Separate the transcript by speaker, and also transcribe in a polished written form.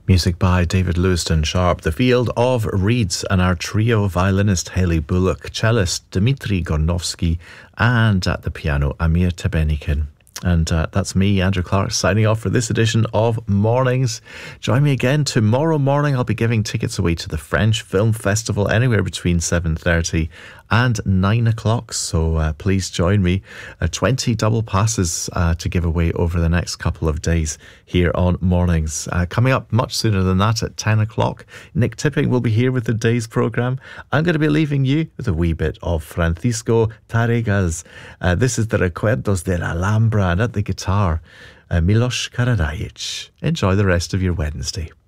Speaker 1: Music by David Lewiston Sharp, The Field of Reeds, and our trio violinist Haley Bullock, cellist Dmitry Gornovsky, and at the piano Amir Tebenikin. And that's me, Andrew Clark, signing off for this edition of Mornings. Join me again tomorrow morning. I'll be giving tickets away to the French Film Festival anywhere between 7:30 and 9 o'clock. So please join me. 20 double passes to give away over the next couple of days here on Mornings. Coming up much sooner than that at 10 o'clock, Nick Tipping will be here with the day's programme. I'm going to be leaving you with a wee bit of Francisco Tárregas. This is the Recuerdos de la Alhambra, and at the guitar, Milos Karadzic. Enjoy the rest of your Wednesday.